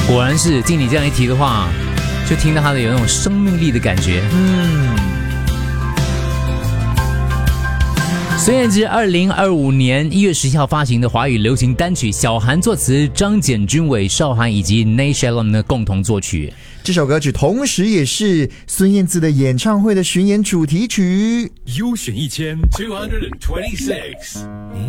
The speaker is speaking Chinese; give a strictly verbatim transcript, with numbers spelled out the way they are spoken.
果然是经你这样一提的话，就听到他的有那种生命力的感觉。 嗯， 孙燕姿二零二五年一月十七号发行的华语流行单曲，小韩作词，张简君伟、邵涵以及 Nate Shalom 的共同作曲。 这首歌曲同时也是孙燕姿的演唱会的巡演主题曲。 优选一千 two hundred twenty-six。